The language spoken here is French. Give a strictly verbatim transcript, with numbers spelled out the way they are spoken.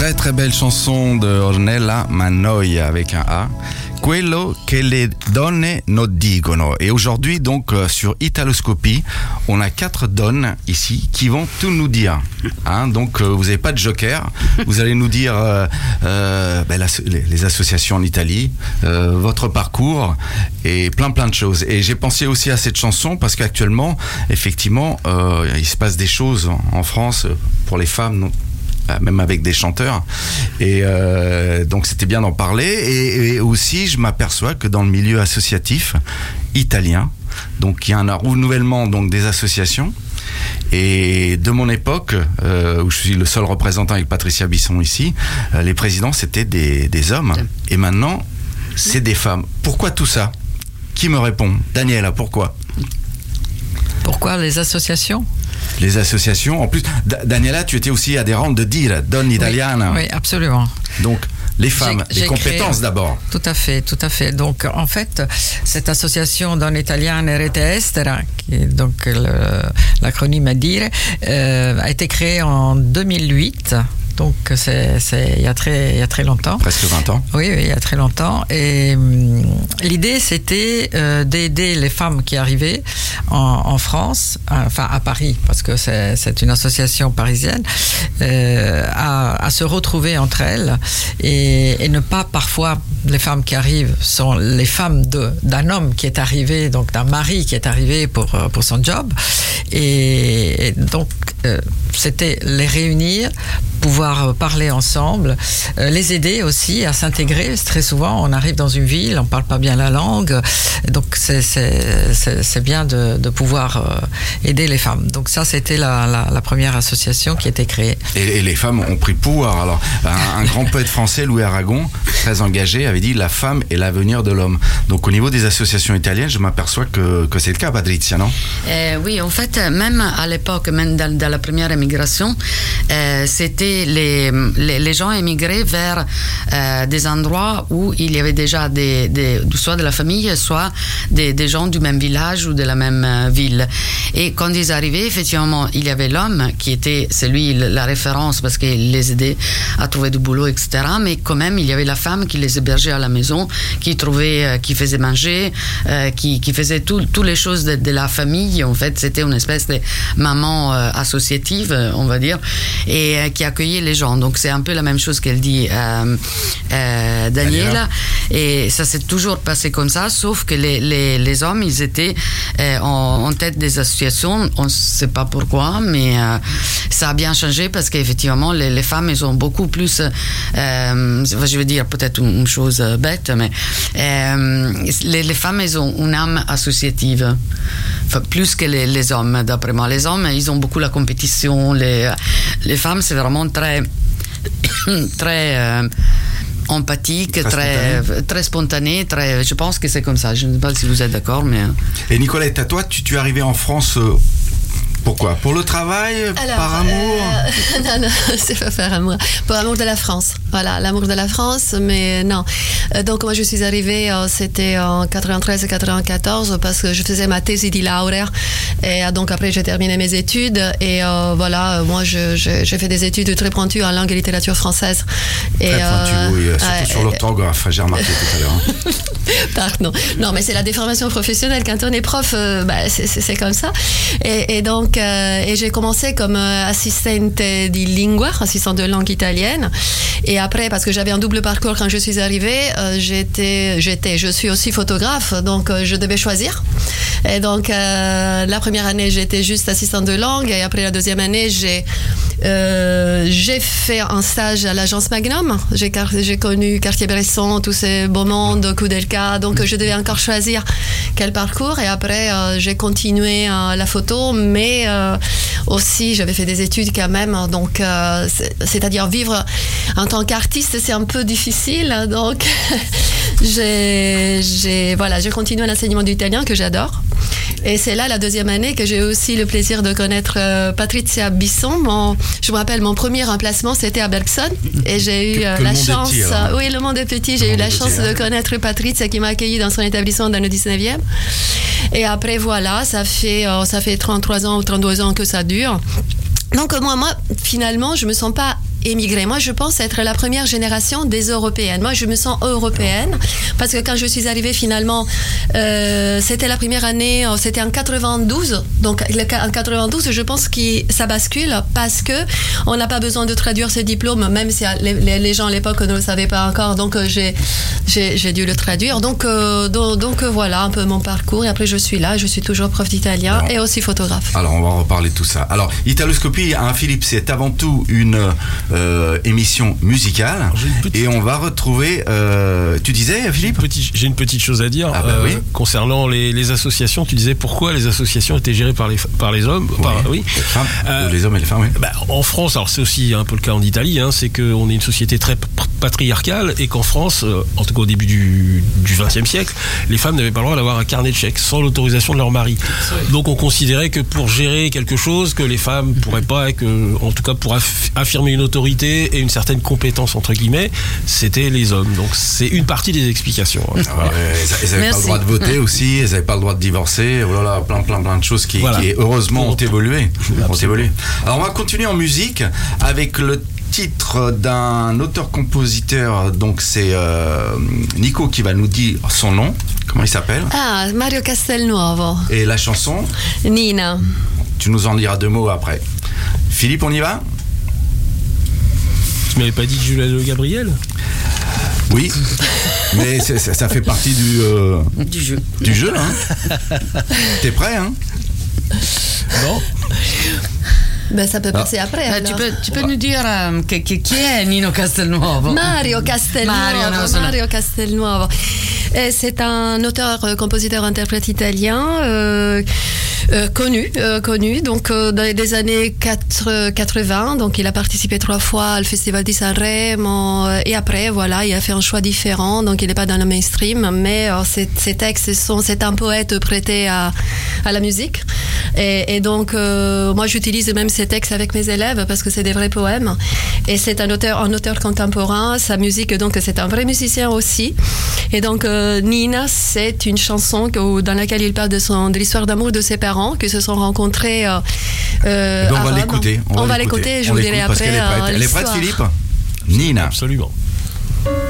Très très belle chanson de Ornella Manoia avec un A. Quello che le donne non dicono. Et aujourd'hui, donc, euh, sur Italoscopie, on a quatre donnes ici qui vont tout nous dire. Hein, donc, euh, vous n'avez pas de joker. Vous allez nous dire euh, euh, ben, la, les, les associations en Italie, euh, votre parcours et plein plein de choses. Et j'ai pensé aussi à cette chanson parce qu'actuellement, effectivement, euh, il se passe des choses en France pour les femmes, non, même avec des chanteurs, et euh, donc c'était bien d'en parler. Et, et aussi je m'aperçois que dans le milieu associatif italien, donc il y a un renouvellement donc des associations. Et de mon époque, euh, où je suis le seul représentant avec Patricia Bisson ici, euh, les présidents c'était des, des hommes, et maintenant c'est des femmes. Pourquoi tout ça? Qui me répond? Daniela, pourquoi? Pourquoi les associations? Les associations. En plus, D- Daniela, tu étais aussi adhérente de DIR, Donne Italiana. Oui, oui, absolument. Donc, les femmes, j'ai, les j'ai compétences créé, d'abord. Tout à fait, tout à fait. Donc, en fait, cette association Donne Italiane Rete Estera, qui est donc le, l'acronyme à DIR, euh, a été créée en deux mille huit. Donc, c'est, c'est il y a très, il y a très longtemps. Presque vingt ans. Oui, oui, il y a très longtemps. Et hum, l'idée, c'était euh, d'aider les femmes qui arrivaient en, en France, enfin à Paris, parce que c'est, c'est une association parisienne, euh, à, à se retrouver entre elles et, et ne pas parfois, les femmes qui arrivent sont les femmes de, d'un homme qui est arrivé, donc d'un mari qui est arrivé pour, pour son job. Et, et donc, euh, c'était les réunir, pouvoir parler ensemble, euh, les aider aussi à s'intégrer. Très souvent, on arrive dans une ville, on ne parle pas bien la langue, donc c'est, c'est, c'est, c'est bien de, de pouvoir euh, aider les femmes. Donc ça, c'était la, la, la première association qui était créée. Et, et les femmes ont pris pouvoir. Alors, un, un grand poète français, Louis Aragon, très engagé, avait dit « La femme est l'avenir de l'homme ». Donc, au niveau des associations italiennes, je m'aperçois que, que c'est le cas, Patricia, non? euh, Oui, en fait, même à l'époque, même dans, dans la première émigration, euh, c'était Les, les, les gens émigraient vers euh, des endroits où il y avait déjà des, des, soit de la famille, soit des, des gens du même village ou de la même euh, ville. Et quand ils arrivaient, effectivement, il y avait l'homme qui était, c'est lui la référence parce qu'il les aidait à trouver du boulot, et cetera. Mais quand même, il y avait la femme qui les hébergeait à la maison, qui trouvait, euh, qui faisait manger, euh, qui, qui faisait toutes les choses de, de la famille. En fait, c'était une espèce de maman euh, associative, on va dire, et euh, qui accueillait les gens. Donc c'est un peu la même chose qu'elle dit euh, euh, Daniela. Et ça s'est toujours passé comme ça, sauf que les, les, les hommes, ils étaient euh, en, en tête des associations. On ne sait pas pourquoi, mais euh, ça a bien changé parce qu'effectivement, les, les femmes, elles ont beaucoup plus, euh, je veux dire peut-être une chose bête, mais euh, les, les femmes, elles ont une âme associative. Enfin, plus que les, les hommes, d'après moi. Les hommes, ils ont beaucoup la compétition. Les, les femmes, c'est vraiment très, très euh, empathique, très, très spontané. très spontané. Très, je pense que c'est comme ça. Je ne sais pas si vous êtes d'accord, mais... Et Nicolette, à toi, tu, tu es arrivée en France... Euh... Pourquoi? Pour le travail? Alors, par amour? euh, Non, non, c'est pas par amour. Pour amour de la France. Voilà, l'amour de la France, mais non. Donc, moi, je suis arrivée, c'était en quatre-vingt-treize quatre-vingt-quatorze, parce que je faisais ma thèse di laurea. Et donc, après, j'ai terminé mes études. Et euh, voilà, moi, je, je, j'ai fait des études très pointues en langue et littérature française. Et, très pointues, euh, oui, surtout euh, sur l'orthographe, j'ai remarqué tout à l'heure. Pardon. Non, mais c'est la déformation professionnelle. Quand on est prof, euh, bah, c'est, c'est, c'est comme ça. Et, et donc, euh, et j'ai commencé comme euh, assistante di lingua, assistante de langue italienne. Et après, parce que j'avais un double parcours quand je suis arrivée, euh, j'étais, j'étais, je suis aussi photographe, donc euh, je devais choisir. Et donc, euh, la première année, j'étais juste assistante de langue. Et après la deuxième année, j'ai, euh, j'ai fait un stage à l'agence Magnum. J'ai, j'ai connu Cartier-Bresson, tous ces beaux mondes, Koudelka. Donc, je devais encore choisir quel parcours. Et après, euh, j'ai continué euh, la photo, mais euh, aussi, j'avais fait des études quand même. Donc, euh, c'est, c'est-à-dire vivre en tant qu'artiste, c'est un peu difficile. Donc, j'ai, j'ai, voilà, j'ai continué l'enseignement d'italien que j'adore. Et c'est là, la deuxième année, que j'ai aussi le plaisir de connaître euh, Patricia Bisson. Mon, je me rappelle, mon premier remplacement, c'était à Bergson. Et j'ai eu euh, la chance... Petit, euh, oui, le monde est petit. J'ai eu la chance petit, de connaître Patricia qui m'a accueillie dans son établissement dans le dix-neuvième. Et après, voilà, ça fait, euh, ça fait trente-trois ans ou trente-deux ans que ça dure. Donc moi, moi, finalement, je me sens pas émigré. Moi, je pense être la première génération des Européennes. Moi, je me sens européenne parce que quand je suis arrivée finalement, euh, c'était la première année, c'était en quatre-vingt-douze. Donc en quatre-vingt-douze, je pense que ça bascule parce que on n'a pas besoin de traduire ce diplôme, même si les, les, les gens à l'époque ne le savaient pas encore. Donc j'ai, j'ai, j'ai dû le traduire. Donc, euh, donc, donc voilà un peu mon parcours. Et après, je suis là. Je suis toujours prof d'italien alors, et aussi photographe. Alors, on va reparler de tout ça. Alors, Italoscopie, hein, Philippe, c'est avant tout une euh, émission musicale. Petite... Et on va retrouver. Euh, tu disais, Philippe ? Petit, J'ai une petite chose à dire ah bah euh, oui. concernant les, les associations. Tu disais pourquoi les associations étaient gérées par les, par les hommes oui. Par, oui. Les femmes, euh, les hommes et les femmes, oui. Bah, en France, alors c'est aussi un peu le cas en Italie, hein, c'est qu'on est une société très patriarcale et qu'en France, euh, en tout cas au début du vingtième siècle, les femmes n'avaient pas le droit d'avoir un carnet de chèques sans l'autorisation de leur mari. Donc on considérait que pour gérer quelque chose, que les femmes ne pourraient pas, et que, en tout cas pour aff- affirmer une autorité et une certaine compétence, entre guillemets, c'était les hommes. Donc c'est une partie des explications. Hein. Voilà. Euh, elles n'avaient pas le droit de voter aussi, elles n'avaient pas le droit de divorcer, voilà, plein, plein, plein de choses qui, voilà. qui heureusement ont évolué. ont évolué. Alors on va continuer en musique avec le titre d'un auteur-compositeur, donc c'est euh, Nico qui va nous dire son nom. Comment il s'appelle ? Ah, Mario Castelnuovo. Et la chanson ? Nina. Tu nous en diras deux mots après. Philippe, on y va ? Tu m'avais pas dit Julia de Gabriel ? Oui, mais c'est, c'est, ça fait partie du, euh, du jeu. Du jeu, hein. T'es prêt, hein ? Non. Ben, ça peut ah. passer après. Euh, tu peux, tu peux nous dire euh, qui, qui, qui est Nino Castelnuovo ? Mario Castelnuovo. Mario, Mario Castelnuovo. Et c'est un auteur, euh, compositeur, interprète italien. Euh, Euh, connu, euh, connu, donc euh, dans les années quatre-vingts, donc il a participé trois fois au Festival di Sanremo euh, et après voilà, il a fait un choix différent, donc il n'est pas dans le mainstream, mais euh, ses, ses textes sont, c'est un poète prêté à, à la musique et, et donc euh, moi j'utilise même ces textes avec mes élèves parce que c'est des vrais poèmes et c'est un auteur, un auteur contemporain, sa musique donc c'est un vrai musicien aussi et donc euh, Nina c'est une chanson que, dans laquelle il parle de, son, de l'histoire d'amour de ses parents qui se sont rencontrés euh, euh, on à va Rome. l'écouter. On, on va l'écouter. l'écouter, je on vous dirai après. Elle est prête, euh, elle est prête Philippe ? Nina. Absolument.